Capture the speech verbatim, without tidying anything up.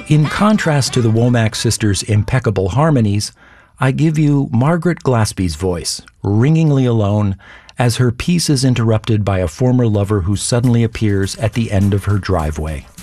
In contrast to the Womack sisters' impeccable harmonies, I give you Margaret Glaspie's voice, ringingly alone, as her piece is interrupted by a former lover who suddenly appears at the end of her driveway.